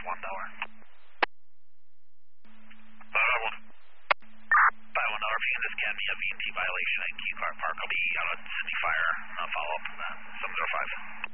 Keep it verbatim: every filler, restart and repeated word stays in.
one dollar. five one. five one dollar, if you can just scan me a V and T violation at Key Park Park, I'll be out on Sydney Fire. I'll follow up on that. seven zero five.